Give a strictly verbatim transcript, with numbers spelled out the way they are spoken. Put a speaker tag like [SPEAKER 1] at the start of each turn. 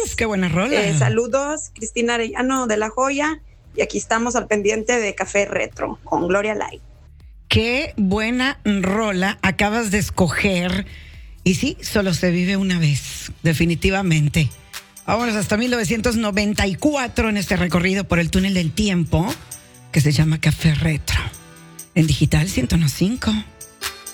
[SPEAKER 1] Uf, qué buena rola.
[SPEAKER 2] Eh, saludos, Cristina Arellano de La Joya. Y aquí estamos al pendiente de Café Retro con Gloria Lai.
[SPEAKER 1] Qué buena rola acabas de escoger. Y sí, solo se vive una vez, definitivamente. Vámonos hasta mil novecientos noventa y cuatro en este recorrido por el túnel del tiempo que se llama Café Retro. En Digital ciento uno punto cinco.